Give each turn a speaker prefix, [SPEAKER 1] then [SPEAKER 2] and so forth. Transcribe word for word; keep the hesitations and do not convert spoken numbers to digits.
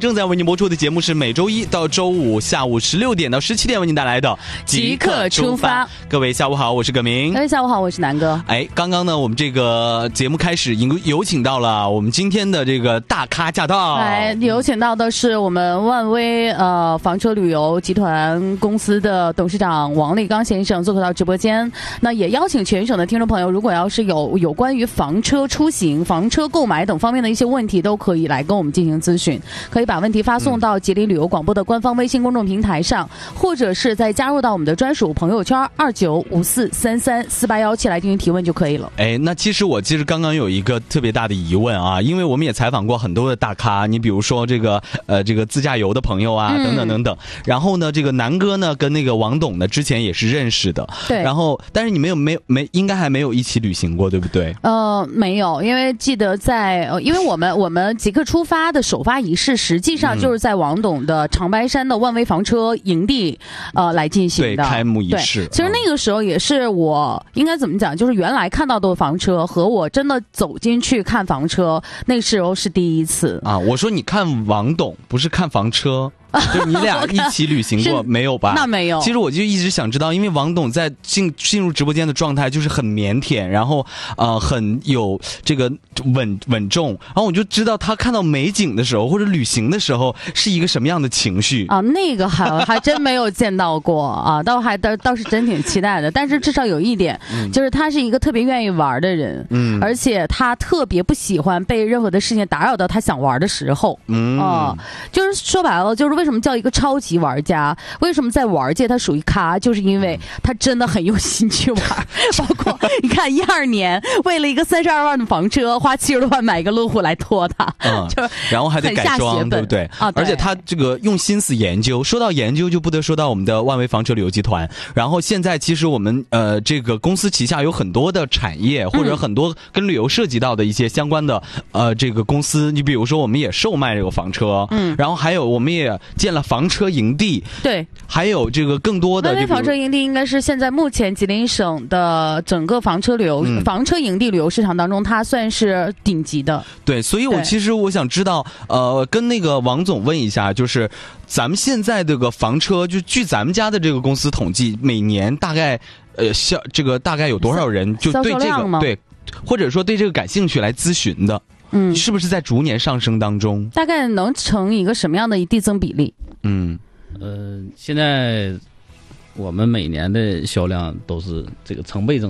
[SPEAKER 1] 正在为您播出的节目是每周一到周五下午十六点到十七点为您带来的
[SPEAKER 2] 即刻出发。
[SPEAKER 1] 各位下午好，我是葛明。
[SPEAKER 2] 各位下午好，我是南哥。
[SPEAKER 1] 哎，刚刚呢，我们这个节目开始，有有请到了我们今天的这个大咖驾到。
[SPEAKER 2] 来，有请到的是我们万威呃房车旅游集团公司的董事长王立刚先生做客到直播间。那也邀请全省的听众朋友，如果要是有有关于房车出行、房车购买等方面的一些问题，都可以来跟我们进行咨询。可以把问题发送到吉林旅游广播的官方微信公众平台上，或者是再加入到我们的专属朋友圈二九五四三三四八幺七来进行提问就可以了。
[SPEAKER 1] 哎，那其实我其实刚刚有一个特别大的疑问啊，因为我们也采访过很多的大咖，你比如说这个呃这个自驾游的朋友啊，
[SPEAKER 2] 嗯、
[SPEAKER 1] 等等等等。然后呢，这个南哥呢跟那个王董呢之前也是认识的，
[SPEAKER 2] 对。
[SPEAKER 1] 然后但是你们有没有没应该还没有一起旅行过，对不对？
[SPEAKER 2] 呃，没有，因为记得在呃，因为我们我们即刻出发的首发仪式，实际上就是在王董的长白山的万威房车营地呃来进行的
[SPEAKER 1] 对开幕仪式。
[SPEAKER 2] 其实那个时候也是我应该怎么讲，就是原来看到的房车和我真的走进去看房车，那时候是第一次
[SPEAKER 1] 啊。我说你看王董，不是看房车。就你俩一起旅行过没有吧？
[SPEAKER 2] 那没有。
[SPEAKER 1] 其实我就一直想知道，因为王董在进进入直播间的状态就是很腼腆，然后呃很有这个稳稳重，然后我就知道他看到美景的时候或者旅行的时候是一个什么样的情绪
[SPEAKER 2] 啊。那个还还真没有见到过啊，倒还倒倒是真挺期待的。但是至少有一点，嗯、就是他是一个特别愿意玩的人，嗯，而且他特别不喜欢被任何的事情打扰到他想玩的时候，嗯啊，就是说白了，就是为。为什么叫一个超级玩家？为什么在玩界他属于咖？就是因为他真的很用心去玩。包括你看一二年，为了一个三十二万的房车，花七十多万买一个路虎来拖他，
[SPEAKER 1] 嗯，就然后还得改装，对不对？
[SPEAKER 2] 啊，
[SPEAKER 1] 而且他这个用心思研究。说到研究，就不得说到我们的万威房车旅游集团。然后现在其实我们呃这个公司旗下有很多的产业，或者很多跟旅游涉及到的一些相关的呃这个公司。你比如说，我们也售卖这个房车，嗯，然后还有我们也。建了房车营地，
[SPEAKER 2] 对，
[SPEAKER 1] 还有这个更多的。
[SPEAKER 2] 万威房车营地应该是现在目前吉林省的整个房车旅游、嗯、房车营地旅游市场当中，它算是顶级的。
[SPEAKER 1] 对，所以我其实我想知道，呃，跟那个王总问一下，就是咱们现在这个房车，就据咱们家的这个公司统计，每年大概呃销这个大概有多少人就对这个对，或者说对这个感兴趣来咨询的。嗯，是不是在逐年上升当中？
[SPEAKER 2] 大概能成一个什么样的递增比例？
[SPEAKER 3] 嗯，呃，现在我们每年的销量都是这个成倍增。